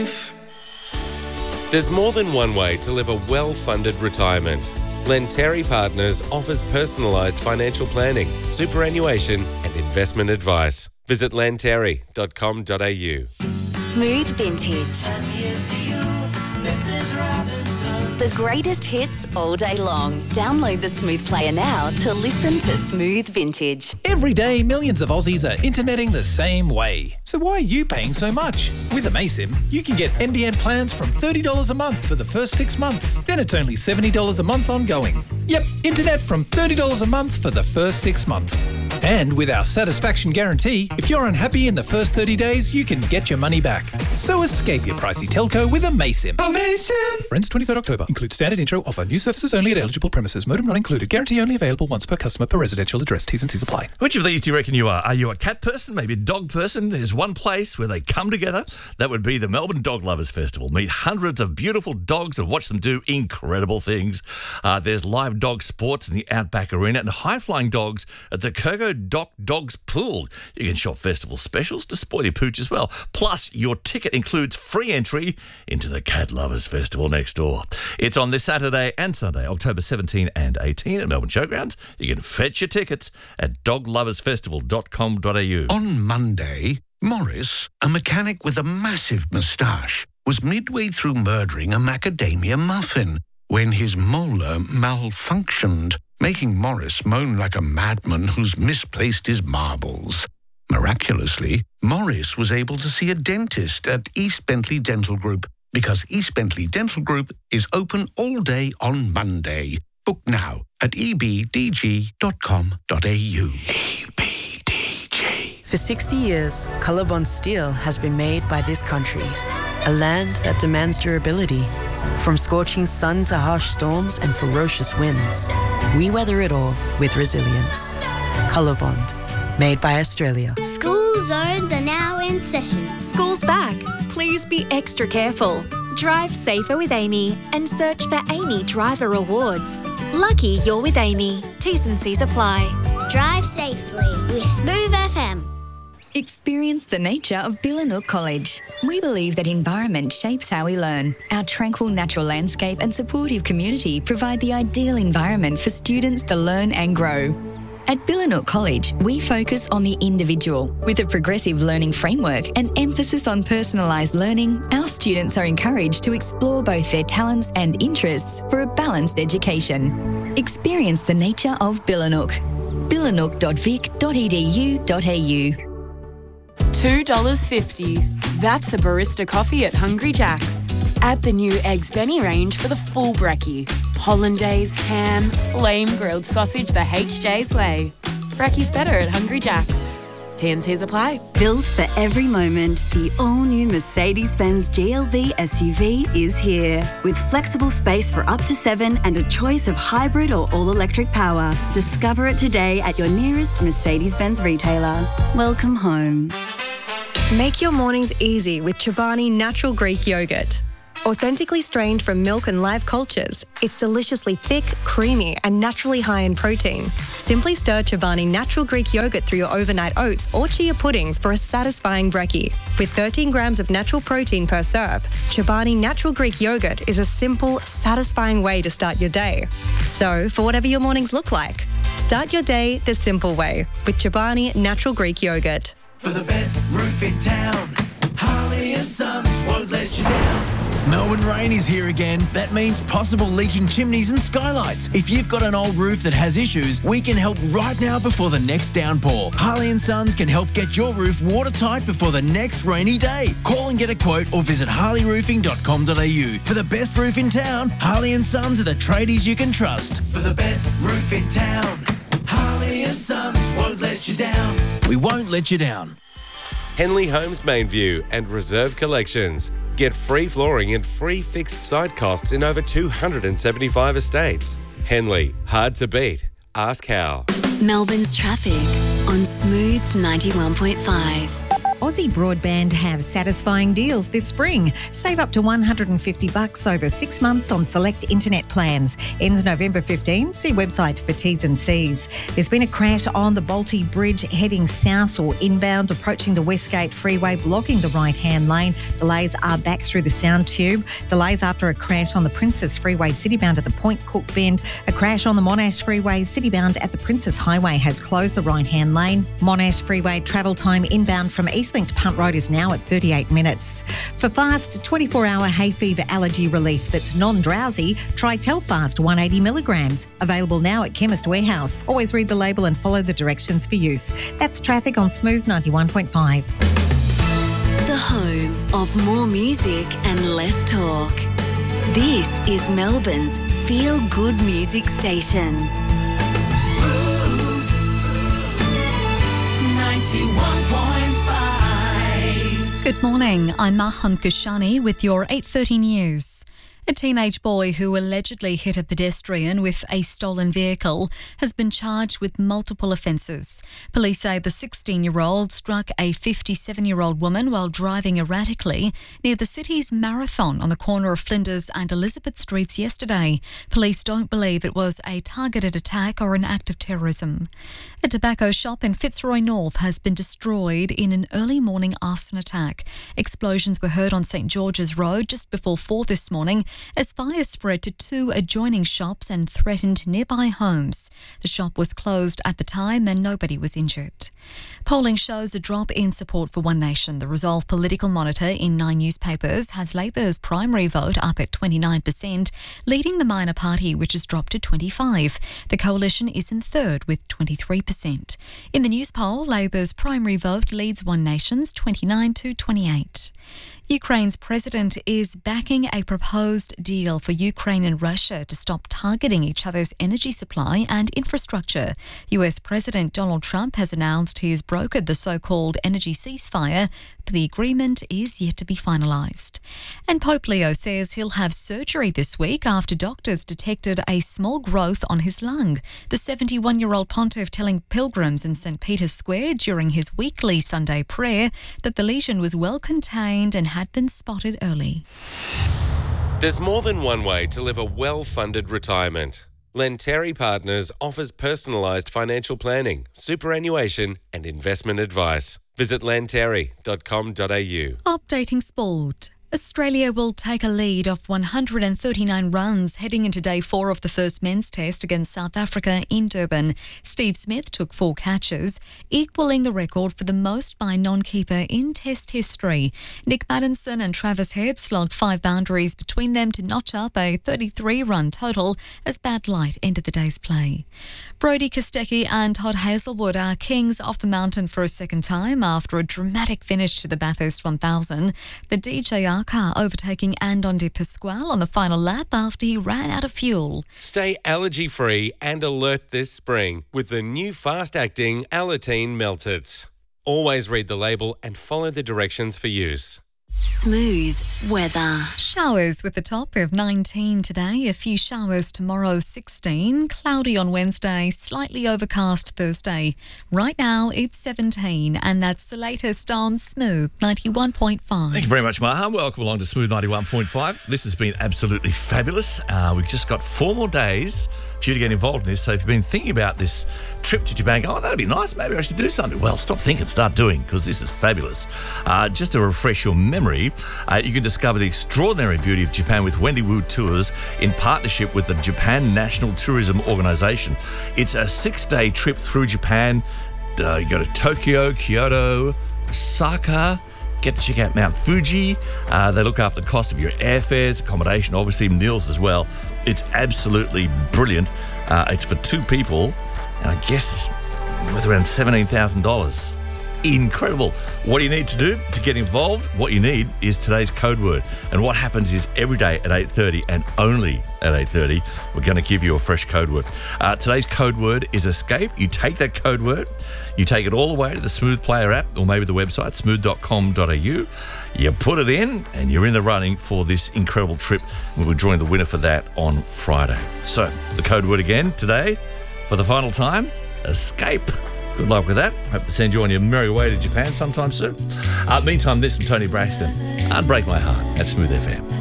There's more than one way to live a well-funded retirement. Lenteri Partners offers personalised financial planning, superannuation and investment advice. Visit lenteri.com.au. Smooth Vintage. The greatest hits all day long. Download the Smooth player now to listen to Smooth Vintage. Every day, millions of Aussies are interneting the same way. So why are you paying so much? With Amaysim, you can get NBN plans from $30 a month for the first 6 months. Then it's only $70 a month ongoing. Yep, internet from $30 a month for the first 6 months. And with our satisfaction guarantee, if you're unhappy in the first 30 days, you can get your money back. So escape your pricey telco with Amaysim. Amaysim! Ends 23rd October. Includes standard intro offer. New services only at eligible premises. Modem not included. Guarantee only available once per customer per residential address. T's and C's apply. Which of these do you reckon you are? Are you a cat person? Maybe a dog person? There's one place where they come together. That would be the Melbourne Dog Lovers Festival. Meet hundreds of beautiful dogs and watch them do incredible things. There's live dog sports in the Outback Arena and high-flying dogs at the Kurgo Dock Dogs Pool. You can shop festival specials to spoil your pooch as well. Plus, your ticket includes free entry into the Cat Lovers Festival next door. It's on this Saturday and Sunday, October 17 and 18 at Melbourne Showgrounds. You can fetch your tickets at dogloversfestival.com.au. On Monday, Morris, a mechanic with a massive moustache, was midway through murdering a macadamia muffin when his molar malfunctioned, making Morris moan like a madman who's misplaced his marbles. Miraculously, Morris was able to see a dentist at East Bentley Dental Group because East Bentley Dental Group is open all day on Monday. Book now at ebdg.com.au. EBDG. For 60 years, Colorbond steel has been made by this country, a land that demands durability. From scorching sun to harsh storms and ferocious winds, we weather it all with resilience. Colorbond, made by Australia. School zones are now in session. School's back. Please be extra careful. Drive safer with Amy and search for Amy Driver Awards. Lucky you're with Amy. T's and C's apply. Drive safely with Smooth FM. Experience the nature of Billanook College. We believe that environment shapes how we learn. Our tranquil natural landscape and supportive community provide the ideal environment for students to learn and grow. At Billanook College, we focus on the individual. With a progressive learning framework and emphasis on personalised learning, our students are encouraged to explore both their talents and interests for a balanced education. Experience the nature of Billanook. billanook.vic.edu.au. $2.50. That's a barista coffee at Hungry Jack's. Add the new Eggs Benny range for the full brekkie. Hollandaise, ham, flame-grilled sausage the HJ's way. Brekkie's better at Hungry Jack's. T&Cs apply. Built for every moment, the all-new Mercedes-Benz GLB SUV is here. With flexible space for up to 7 and a choice of hybrid or all-electric power. Discover it today at your nearest Mercedes-Benz retailer. Welcome home. Make your mornings easy with Chobani Natural Greek Yogurt. Authentically strained from milk and live cultures, it's deliciously thick, creamy, and naturally high in protein. Simply stir Chobani Natural Greek Yogurt through your overnight oats or chia puddings for a satisfying brekkie. With 13 grams of natural protein per serve, Chobani Natural Greek Yogurt is a simple, satisfying way to start your day. So, for whatever your mornings look like, start your day the simple way with Chobani Natural Greek Yogurt. For the best roof in town, Harley and Sons won't let you down. Melbourne rain is here again. That means possible leaking chimneys and skylights. If you've got an old roof that has issues, we can help right now before the next downpour. Harley & Sons can help get your roof watertight before the next rainy day. Call and get a quote or visit harleyroofing.com.au. For the best roof in town, Harley & Sons are the tradies you can trust. For the best roof in town, Harley & Sons won't let you down. We won't let you down. Henley Homes Mainview and Reserve Collections. Get free flooring and free fixed site costs in over 275 estates. Henley, hard to beat. Ask how. Melbourne's traffic on Smooth 91.5. Aussie Broadband have satisfying deals this spring. Save up to $150 over 6 months on select internet plans. Ends November 15. See website for T's and C's. There's been a crash on the Bolte Bridge heading south or inbound, approaching the Westgate Freeway, blocking the right-hand lane. Delays are back through the Sound Tube. Delays after a crash on the Princess Freeway citybound at the Point Cook Bend. A crash on the Monash Freeway citybound at the Princess Highway has closed the right-hand lane. Monash Freeway travel time inbound from Eastlink to Punt Road is now at 38 minutes. For fast 24-hour hay fever allergy relief that's non-drowsy, try Telfast 180 milligrams. Available now at Chemist Warehouse. Always read the label and follow the directions for use. That's traffic on Smooth 91.5. The home of more music and less talk. This is Melbourne's feel-good music station. Smooth 91.5. Good morning, I'm Mahan Kashani with your 8:30 news. A teenage boy who allegedly hit a pedestrian with a stolen vehicle has been charged with multiple offences. Police say the 16-year-old struck a 57-year-old woman while driving erratically near the city's Marathon on the corner of Flinders and Elizabeth Streets yesterday. Police don't believe it was a targeted attack or an act of terrorism. A tobacco shop in Fitzroy North has been destroyed in an early morning arson attack. Explosions were heard on St George's Road just before 4 this morning as fire spread to 2 adjoining shops and threatened nearby homes. The shop was closed at the time and nobody was injured. Polling shows a drop in support for One Nation. The Resolve political monitor in 9 newspapers has Labor's primary vote up at 29%, leading the minor party, which has dropped to 25%. The coalition is in third with 23%. In the news poll, Labor's primary vote leads One Nation's 29 to 28. Ukraine's president is backing a proposed deal for Ukraine and Russia to stop targeting each other's energy supply and infrastructure. US President Donald Trump has announced he has brokered the so-called energy ceasefire, but the agreement is yet to be finalised. And Pope Leo says he'll have surgery this week after doctors detected a small growth on his lung. The 71-year-old pontiff telling pilgrims in St. Peter's Square during his weekly Sunday prayer that the lesion was well contained and had been spotted early. There's more than one way to live a well-funded retirement. Lenteri Partners offers personalised financial planning, superannuation and investment advice. Visit lenteri.com.au. Updating sport. Australia will take a lead of 139 runs heading into day 4 of the first men's test against South Africa in Durban. Steve Smith took 4 catches, equalling the record for the most by non-keeper in test history. Nick Maddinson and Travis Head slogged 5 boundaries between them to notch up a 33-run total as Bad Light ended the day's play. Brodie Kostecki and Todd Hazelwood are kings off the mountain for a second time after a dramatic finish to the Bathurst 1000. The DJR car overtaking Andon de Pasquale on the final lap after he ran out of fuel. Stay allergy-free and alert this spring with the new fast-acting Alateen Meltits. Always read the label and follow the directions for use. Smooth weather. Showers with a top of 19 today, a few showers tomorrow, 16. Cloudy on Wednesday, slightly overcast Thursday. Right now it's 17 and that's the latest on Smooth 91.5. Thank you very much, Maha. Welcome along to Smooth 91.5. This has been absolutely fabulous. We've just got 4 more days for you to get involved in this. So if you've been thinking about this trip to Japan, oh, that'd be nice, maybe I should do something. Well, stop thinking, start doing, because this is fabulous. Just to refresh your memory, you can discover the extraordinary beauty of Japan with Wendy Wu Tours in partnership with the Japan National Tourism Organization. It's a 6-day trip through Japan. You go to Tokyo, Kyoto, Osaka. Get to check out Mount Fuji. They look after the cost of your airfares, accommodation, obviously meals as well. It's absolutely brilliant. It's for 2 people, and I guess worth around $17,000. Incredible. What do you need to do to get involved? What you need is today's code word. And what happens is every day at 8:30 and only at 8:30, we're going to give you a fresh code word. Today's code word is escape. You take that code word, you take it all the way to the Smooth Player app or maybe the website, smooth.com.au. You put it in and you're in the running for this incredible trip. We'll be drawing the winner for that on Friday. So the code word again today for the final time, escape. Good luck with that. Hope to send you on your merry way to Japan sometime soon. Meantime, this from Tony Braxton. Unbreak My Heart at Smooth FM.